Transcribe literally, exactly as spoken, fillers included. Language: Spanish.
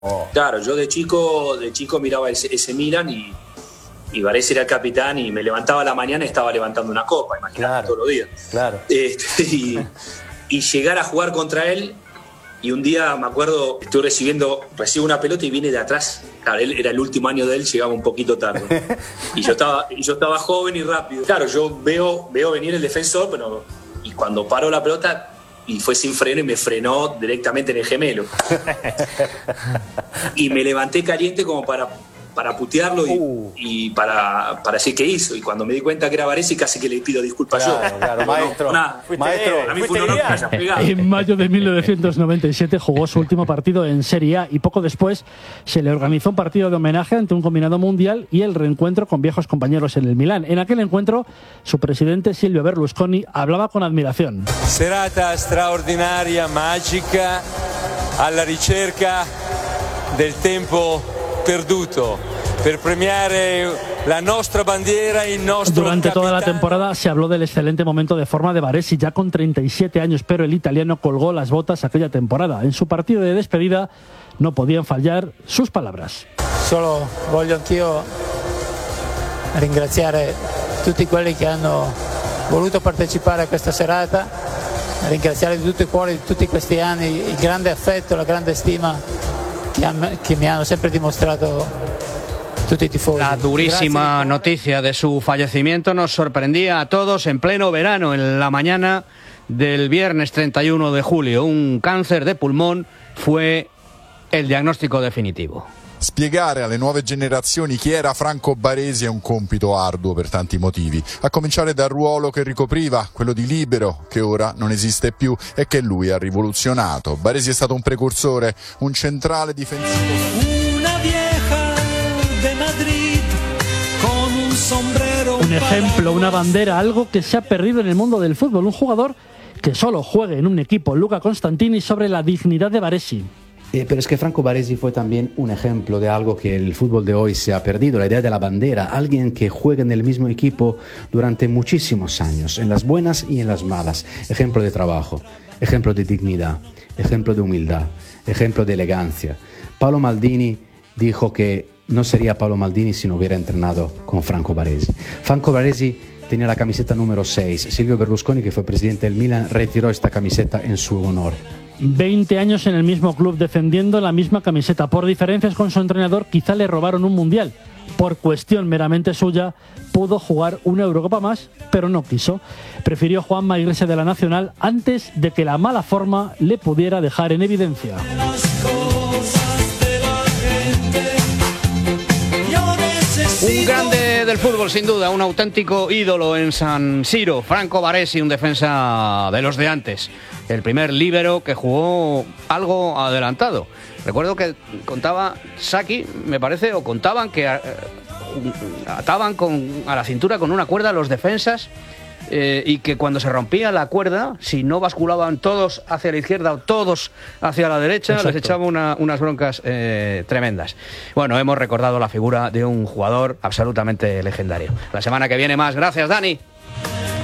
Oh. Claro, yo de chico, de chico miraba ese, ese Milan y, y Baresi era el capitán y me levantaba a la mañana y estaba levantando una copa, imagínate, claro, todos los días. Claro. Este, y, y llegar a jugar contra él, y un día me acuerdo, estoy recibiendo, recibo una pelota y viene de atrás. Claro, él era el último año de él, llegaba un poquito tarde. Y yo estaba, y yo estaba joven y rápido. Claro, yo veo, veo venir el defensor, pero y cuando paró la pelota, y fue sin freno y me frenó directamente en el gemelo. Y me levanté caliente como para, para putearlo y, uh. y para, para decir qué hizo. Y cuando me di cuenta que era Baresi, casi que le pido disculpas claro, yo. Claro, maestro. No, nada. Maestro, a mí fue un honor que hayas pegado. En mayo de mil novecientos noventa y siete jugó su último partido en Serie A y poco después se le organizó un partido de homenaje ante un combinado mundial y el reencuentro con viejos compañeros en el Milán. En aquel encuentro, su presidente Silvio Berlusconi hablaba con admiración. Serata straordinaria, mágica, alla ricerca del tempo perduto. Per premiare la nostra bandiera y nostro Durante capitano. Toda la temporada se habló del excelente momento de forma de Baresi, ya con treinta y siete años, pero el italiano colgó las botas aquella temporada. En su partido de despedida no podían fallar sus palabras. Solo voglio anch'io ringraziare tutti quelli che hanno voluto partecipare a questa serata, ringraziare di tutto il cuore di tutti questi anni il grande affetto, la grande stima che, am- che mi hanno sempre dimostrato. La durísima noticia de su fallecimiento nos sorprendía a todos en pleno verano, en la mañana del viernes treinta y uno de julio. Un cáncer de pulmón fue el diagnóstico definitivo. Spiegare alle nuove generazioni chi era Franco Baresi è un compito arduo per tanti motivi, a cominciare dal ruolo che ricopriva, quello di libero, che ora non esiste più e che lui ha rivoluzionato. Baresi è stato un precursore, un centrale difensivo. Una vieja de Madrid con un sombrero. Un ejemplo, una bandera, algo que se ha perdido en el mundo del fútbol. Un jugador que solo juegue en un equipo, Luca Constantini, sobre la dignidad de Baresi. Eh, pero es que Franco Baresi fue también un ejemplo de algo que el fútbol de hoy se ha perdido, la idea de la bandera, alguien que juegue en el mismo equipo durante muchísimos años, en las buenas y en las malas, ejemplo de trabajo, ejemplo de dignidad, ejemplo de humildad, ejemplo de elegancia. Paolo Maldini dijo que no sería Paolo Maldini si no hubiera entrenado con Franco Baresi. Franco Baresi tenía la camiseta número seis, Silvio Berlusconi, que fue presidente del Milan, retiró esta camiseta en su honor. veinte años en el mismo club defendiendo la misma camiseta. Por diferencias con su entrenador, quizá le robaron un mundial. Por cuestión meramente suya, pudo jugar una Eurocopa más, pero no quiso. Prefirió Juanma Iglesia de la Nacional antes de que la mala forma le pudiera dejar en evidencia. Un grande del fútbol, sin duda, un auténtico ídolo en San Siro. Franco Baresi, un defensa de los de antes. El primer líbero que jugó algo adelantado. Recuerdo que contaba Saki, me parece, o contaban que eh, ataban con, a la cintura con una cuerda a los defensas eh, y que cuando se rompía la cuerda, si no basculaban todos hacia la izquierda o todos hacia la derecha, Exacto. les echaba una, unas broncas eh, tremendas. Bueno, hemos recordado la figura de un jugador absolutamente legendario. La semana que viene más. Gracias, Dani.